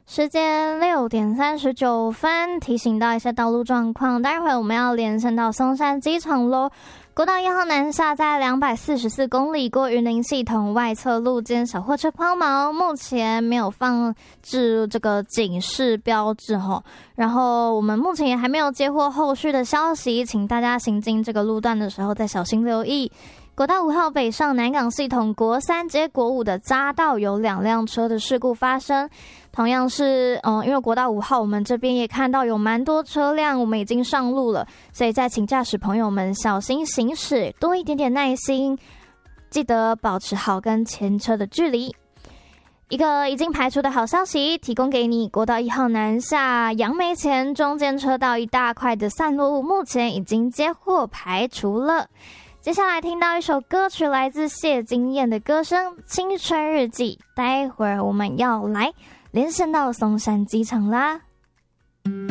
时间6:39，提醒到一些道路状况。待会我们要连线到松山机场咯。国道1号南下在244公里过云林系统外侧路肩小货车抛锚，目前没有放置这个警示标志齁。然后我们目前也还没有接获后续的消息，请大家行经这个路段的时候再小心留意。国道5号北上南港系统国3接国5的匝道有2辆车的事故发生，同样是因为国道5号我们这边也看到有蛮多车辆，我们已经上路了，所以再请驾驶朋友们小心行驶，多一点点耐心，记得保持好跟前车的距离。一个已经排除的好消息提供给你，国道1号南下杨梅前中间车道一大块的散落物目前已经接获排除了。接下来听到一首歌曲，来自谢金燕的歌声《青春日记》。待会儿我们要来连线到松山机场啦。